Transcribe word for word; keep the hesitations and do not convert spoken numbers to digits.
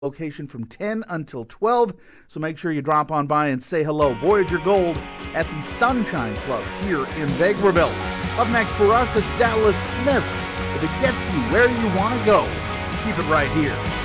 location from ten until twelve, so make sure you drop on by and say hello. Voyager Gold at the Sunshine Club here in Vegreville. Up next for us, it's Dallas Smith. If it gets you where you want to go, keep it right here.